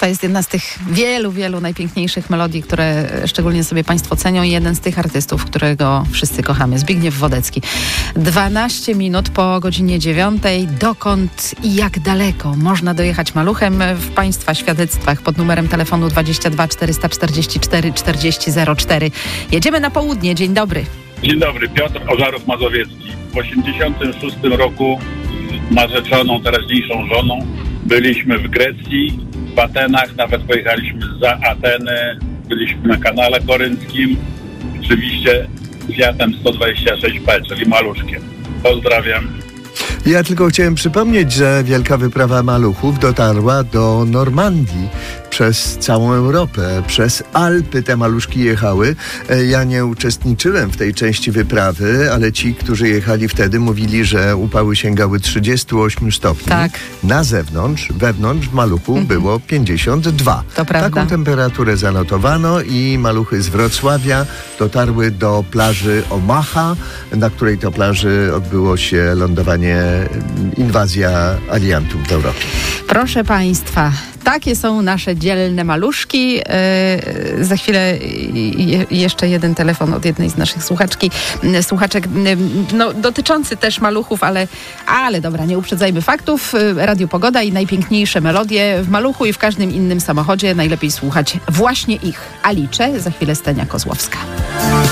To jest jedna z tych wielu, wielu najpiękniejszych melodii, które szczególnie sobie Państwo cenią i jeden z tych artystów, którego wszyscy kochamy. Zbigniew Wodecki. 12 minut po godzinie 9. Dokąd i jak daleko można dojechać maluchem? W Państwa świadectwach pod numerem telefonu 22 444 40 04. Jedziemy na południe. Dzień dobry. Dzień dobry, Piotr Ożarów Mazowiecki. W 1986 roku z narzeczoną, teraźniejszą żoną byliśmy w Grecji, w Atenach, nawet pojechaliśmy za Ateny, byliśmy na kanale korynckim, oczywiście Fiatem 126P, czyli maluszkiem. Pozdrawiam. Ja tylko chciałem przypomnieć, że wielka wyprawa maluchów dotarła do Normandii przez całą Europę, przez Alpy te maluszki jechały. Ja nie uczestniczyłem w tej części wyprawy, ale ci, którzy jechali wtedy, mówili, że upały sięgały 38 stopni. Tak. Na zewnątrz, wewnątrz w maluchu było 52. To prawda. Taką temperaturę zanotowano i maluchy z Wrocławia dotarły do plaży Omaha, na której to plaży odbyło się lądowanie, inwazja aliantów w Europie. Proszę Państwa, takie są nasze dzielne maluszki. Za chwilę jeszcze jeden telefon od jednej z naszych słuchaczek, dotyczący też maluchów, ale dobra, nie uprzedzajmy faktów. Radio Pogoda i najpiękniejsze melodie w maluchu i w każdym innym samochodzie. Najlepiej słuchać właśnie ich. Alicze, za chwilę Stenia Kozłowska.